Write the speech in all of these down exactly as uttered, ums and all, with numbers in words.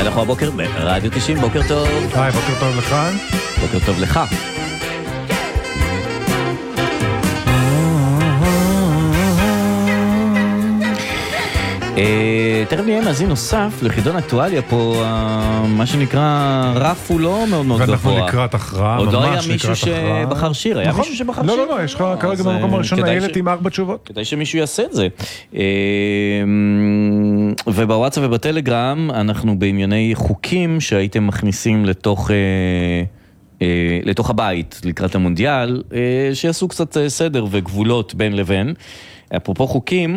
אנחנו הבוקר ברדיו תשעים, בוקר טוב. היי, בוקר טוב לך. בוקר טוב לך. תכף נהיה מאזין נוסף לחידון אקטואליה פה, מה שנקרא רף הוא לא מאוד מאוד גבוה. ואנחנו לקראת הכרעה, עוד לא היה ממש מישהו לקראת הכרעה. שבחר שיר, היה מישהו שבחר שיר? לא, לא, לא, יש לך כרגע במקום הראשון איילת עם ארבע תשובות. כדאי שמישהו יעשה את זה. ובוואטסאפ ובטלגרם אנחנו בענייני חוקים שהייתם מכניסים לתוך... לתוך הבית לקראת המונדיאל, שיעשו קצת סדר וגבולות בין לבין. אפרופו חוקים,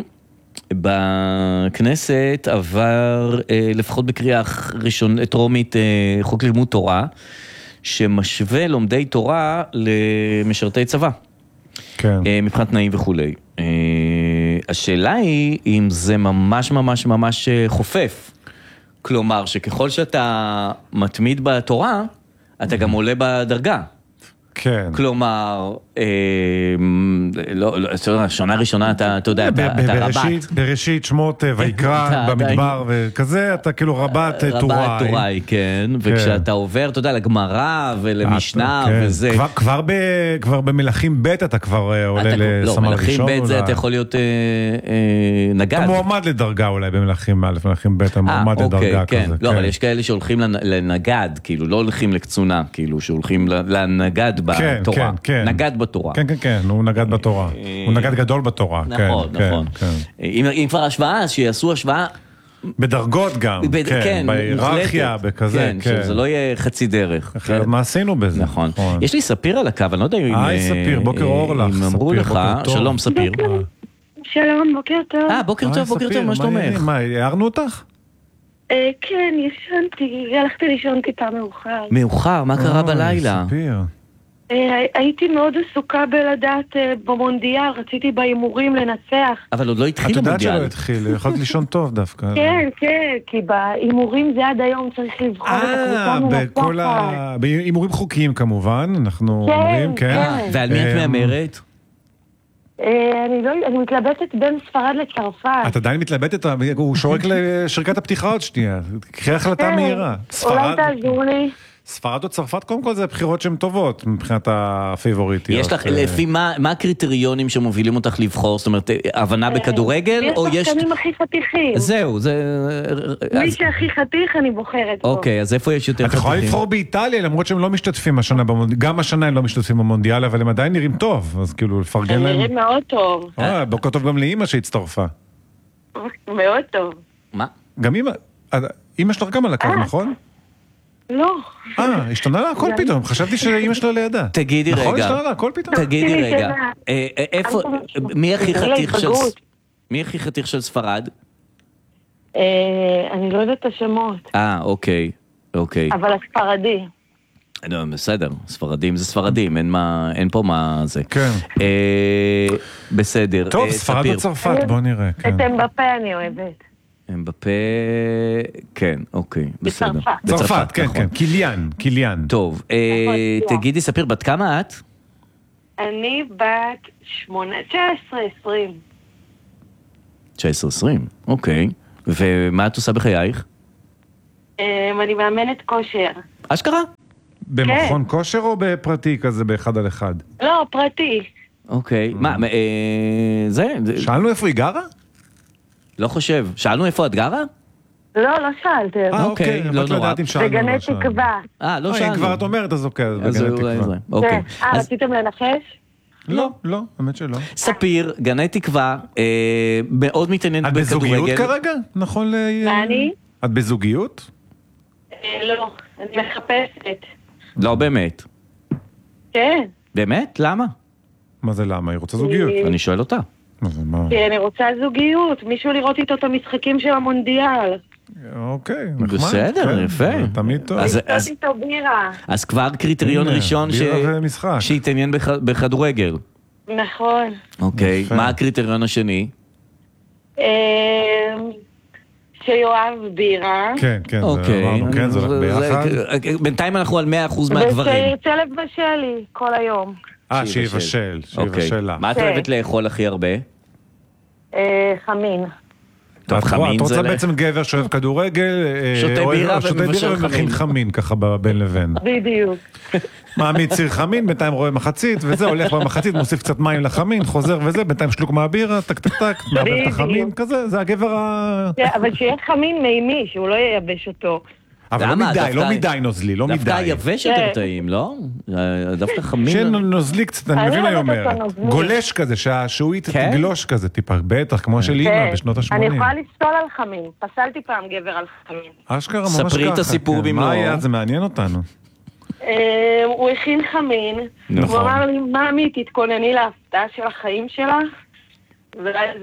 בכנסת עבר לפחות בקריאה ראשון, טרומית, חוק לימוד תורה, שמשווה לומדי תורה למשרתי צבא. כן. מבחינת תנאים וכולי. השאלה היא אם זה ממש ממש ממש חופף. כלומר, שככל שאתה מתמיד בתורה, אתה גם עולה בדרגה. כן. כלומר, לא, לא, שונה ראשונה אתה, אתה יודע, אתה רבת. בראשית שמות ויקרא במדבר וכזה, אתה כאילו רבת תוראי. רבת תוראי, כן. וכשאתה עובר, אתה יודע, לגמרא ולמשנה וזה. כבר במלכים ב' אתה כבר עולה לסמל ראשון. לא, מלכים ב' זה אתה יכול להיות נגד. אתה מועמד לדרגה אולי במלכים א', מלכים ב', אתה מועמד לדרגה כזה. לא, אבל יש כאלה שהולכים לנגד, כאילו, לא הולכים לקצונה, כאילו, שהולכים לנגד בתורה. נגד בתורה. כן, כן, כן, הוא נגד בתורה. הוא נגד גדול בתורה. נכון, נכון. אם כבר השוואה, אז שיעשו השוואה... בדרגות גם, כן, בהיררכיה, בכזה. כן, שזה לא יהיה חצי דרך. מה עשינו בזה? נכון. יש לי ספיר על הקו, אני לא יודע אם... היי, ספיר, בוקר אור לך. אם אמרו לך, שלום ספיר. שלום, בוקר טוב. אה, בוקר טוב, בוקר טוב, מה שלומך? מה, הערנו אותך? כן, ישנתי, הלכתי לישון טיפה מאוחר. מאוחר? מה קרה בלילה? ספיר. הייתי מאוד עסוקה בלדעת במונדיאל, רציתי באימורים לנצח. אבל עוד לא התחיל המונדיאל. את יודעת המונדיאל. שלא התחיל, יכולת לישון טוב דווקא. כן, כן, כי באימורים זה עד היום צריך לבחור את הקבוצה מנצחת. באימורים חוקיים כמובן, אנחנו אומרים, כן. ועל מי את מאמרת? אני לא, אני מתלבטת בין ספרד לצרפת. את עדיין מתלבטת, הוא שורק לשרקת הפתיחה עוד שנייה. קחי החלטה מהירה. אולי תעזור לי. ספרד או צרפת, קודם כל זה בחירות שהן טובות מבחינת הפייבוריטיות. יש לך, לפי מה, מה הקריטריונים שמובילים אותך לבחור? זאת אומרת, הבנה בכדורגל, או יש... יש שחקנים הכי חתיכים. זהו, זה... מי שהכי חתיך אני בוחרת פה. אוקיי, אז איפה יש יותר חתיכים? את יכולה לבחור באיטליה, למרות שהם לא משתתפים השנה במונדיאל, גם השנה הם לא משתתפים במונדיאל, אבל הם עדיין נראים טוב, אז כאילו לפרגן להם. הם נראים מאוד טוב. בוקר טוב גם לאמא שהצטרפה. מאוד טוב. מה? גם אמא, אמא שלך גם על הקו, נכון? לא. אה, השתנה לה הכל פתאום, חשבתי שאמא שלה לידה. תגידי רגע. נכון, השתנה לה הכל פתאום. תגידי רגע, איפה, מי הכי חתיך של... מי הכי חתיך של ספרד? אני לא יודעת את השמות. אה, אוקיי, אוקיי. אבל הספרדי. לא, בסדר, ספרדים זה ספרדים, אין פה מה זה. כן. בסדר. טוב, ספרד או צרפת, בוא נראה. אתם בפה אני אוהבת. הם בפה... כן, אוקיי, בסדר. בצרפת. בצרפת, כן, כן, קיליאן, קיליאן. טוב, תגידי, ספיר, בת כמה את? אני בת שמונה, תשע עשרה עשרים. תשע עשרה עשרים, אוקיי. ומה את עושה בחייך? אני מאמנת כושר. אשכרה? במכון כושר או בפרטי כזה באחד על אחד? לא, פרטי. אוקיי, מה, זה? שאלנו איפה היא גרה? לא חושב. שאלנו איפה את גרה? לא, לא שאלתם. אה, אוקיי, לא נורא. בגני תקווה. אה, לא שאלנו. אם כבר את אומרת, אז אוקיי, אז בגני תקווה. אוקיי. אה, רציתם לנחש? לא, לא, האמת שלא. ספיר, גני תקווה, מאוד מתעניינת בכדורגל. את בזוגיות כרגע? נכון ל... מה אני? את בזוגיות? לא, אני מחפשת. לא באמת. כן. באמת? למה? מה זה למה? היא רוצה זוגיות. אני שואל אותה. כי אני רוצה זוגיות, מישהו לראות איתו את המשחקים של המונדיאל. אוקיי, נחמד. בסדר, יפה. תמיד טוב. לשתות איתו בירה. אז כבר קריטריון ראשון שהתעניין בכדורגל. נכון. אוקיי, מה הקריטריון השני? שיואב בירה. כן, כן, זה אמרנו, כן, זה הולך ביחד. בינתיים אנחנו על מאה אחוז מהגברים. ושירצה לבשל לי כל היום. אה, שיבשל, שיבשל לה. מה את אוהבת לאכול הכי הרבה? חמין. טוב, חמין אתה זה... רוצה בעצם גבר שאוהב כדורגל, שותה בירה ומבשל ומכין חמין, ככה בין לבין. בדיוק. מעמיד ציר חמין, בינתיים רואה מחצית, וזה הולך במחצית, מוסיף קצת מים לחמין, חוזר וזה, בינתיים שלוק מהבירה, טק טק טק, מעבד את החמין, כזה, זה הגבר ה... אבל שיש חמין מימי, שהוא לא ייבש אותו. אבל לא מדי, לא מדי נוזלי, לא מדי. דווקא יבש יותר טעים, לא? דווקא חמין... שנוזלי קצת, אני מבין מה היא אומרת. גולש כזה, שהשעועית תגלוש כזה טיפה, בטח, כמו של אימא בשנות ה-שמונים. אני יכולה לפסול על חמין, פסלתי פעם גבר על חמין. אשכרה, ממש ככה. ספרי את הסיפור במלואו. מה היה? זה מעניין אותנו. הוא הכין חמין, הוא אמר לי, מאמי, תתכונני להפתעה של החיים שלה, ואז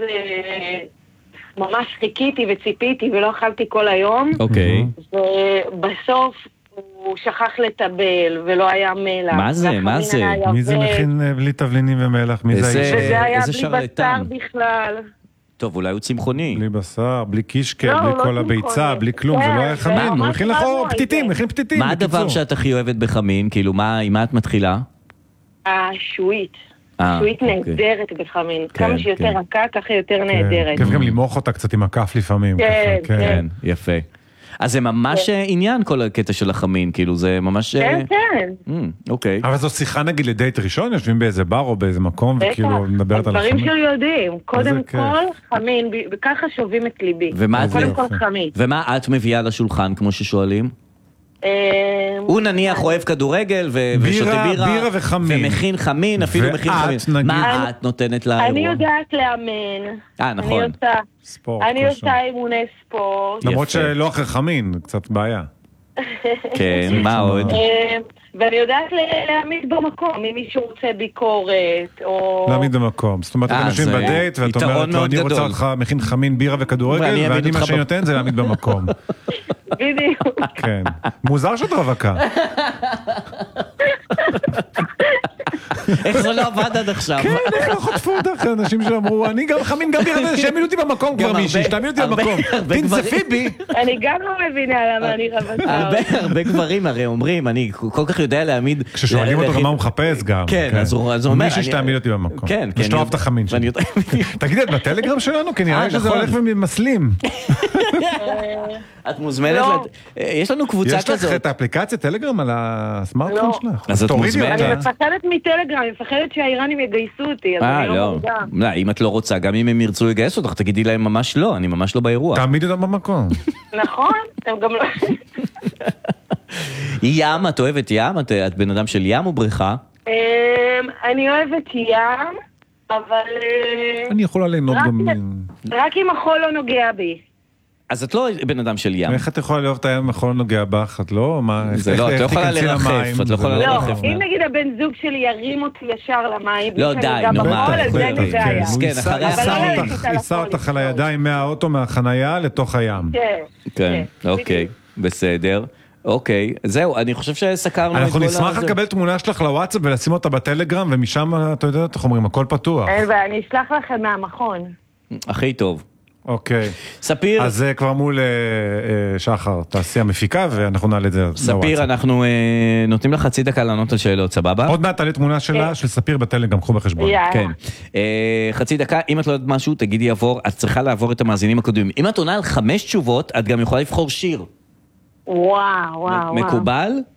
ממש חיכיתי וציפיתי ולא אכלתי כל היום. אוקיי. ובסוף הוא שכח לטבל ולא היה מלח. מה זה? מה זה? מי זה מכין בלי תבלינים ומלח? מי זה האיש? וזה היה בלי בשר בכלל. טוב, אולי הוא צמחוני. בלי בשר, בלי קישקה, בלי כל הביצה, בלי כלום, זה לא היה חמין, הוא הכין לך פתיתים, הכין פתיתים. מה הדבר שאת הכי אוהבת בחמין? כאילו, עם מה את מתחילה? השועית. שועית נהדרת בחמין. כמה שיותר רכה, ככה יותר נהדרת. כיף גם למוח אותה קצת עם הכף לפעמים. כן, כן, יפה. אז זה ממש עניין כל הקטע של החמין, כאילו זה ממש... כן, כן. אוקיי. אבל זו שיחה נגיד לדייט ראשון, יושבים באיזה בר או באיזה מקום, וכאילו מדברת על החמין. הדברים שלי יודעים, קודם כל חמין, וככה שובים את ליבי. קודם כל חמין. ומה את מביאה לשולחן, כמו ששואלים? הוא נניח אוהב כדורגל ושותה בירה ומכין חמין, אפילו מכין חמין. מה את נותנת לאירוע? אני יודעת לאמן. אה, נכון. אני עושה אימוני ספורט. למרות שלא אחרי חמין, קצת בעיה. כן, מה עוד? ואני יודעת להעמיד במקום, אם מישהו רוצה ביקורת, או... להעמיד במקום. זאת אומרת, אתם יושבים בדייט, ואת אומרת לו, אני רוצה לך מכין חמין, בירה וכדורגל, ואני מה שאני נותן זה להעמיד במקום. בדיוק. כן. מוזר שאת רווקה. איך זה לא עבד עד עכשיו? כן, איך לא חוטפו אותך, אנשים שאמרו, אני גם חמין, גם בירה, שיעמיד אותי במקום כבר מישהי, שתעמיד אותי במקום. תנזפי בי. אני גם לא מבינה למה אני רווקה. הרבה גברים הרי אומרים, אני כל כך יודע להעמיד... כששואלים אותו מה הוא מחפש גם. כן, אז הוא אומר... מישהי שתעמיד אותי במקום. כן, כן. ושתאהב את החמין שלי. תגידי, את בטלגרם שלנו? כי נראה שזה הולך ומסלים. את מוזמנת, יש לנו קבוצה כזאת. יש לך את האפליקציה טלגרם על הסמארטפון שלך? אז את מוזמנת. אני מפחדת מטלגרם, אני מפחדת שהאיראנים יגייסו אותי, אז אני לא מודע. לא, אם את לא רוצה, גם אם הם ירצו לגייס אותך, תגידי להם ממש לא, אני ממש לא באירוע. תעמיד אותם במקום. נכון, הם גם לא... ים, את אוהבת ים? את בן אדם של ים או בריכה? אני אוהבת ים, אבל... אני יכולה ליהנות גם... רק אם החול לא נוגע בי. אז את לא בן אדם של ים. איך את יכולה לאהוב את הים החול נוגע בך? את לא? זה לא, את לא יכולה לרחף. את לא יכולה לרחף. אם נגיד הבן זוג שלי ירים אותי ישר למים, לא, די, נו מה. הוא יישא אותך על הידיים מהאוטו, מהחנייה, לתוך הים. כן, אוקיי, בסדר. אוקיי, זהו, אני חושב שסקרנו... אנחנו נשמח לקבל תמונה שלך לוואטסאפ ולשים אותה בטלגרם, ומשם, אתה יודע, איך אומרים, הכל פתוח. ואני אשלח לכם מהמכון. הכי טוב. אוקיי. ספיר... אז זה כבר מול שחר, תעשי המפיקה, ואנחנו נעלה את זה לוואטסאפ. ספיר, אנחנו נותנים לך חצי דקה לענות על שאלות, סבבה? עוד מעט תעלה תמונה שלה, של ספיר בטלגרם, קחו בחשבון. כן. חצי דקה, אם את לא יודעת משהו, תגידי יעבור, את צריכה לעבור את המאזינים הקודמים. אם את עונה על חמש תשובות, את גם יכולה לבחור שיר. וואו, וואו, וואו. מקובל?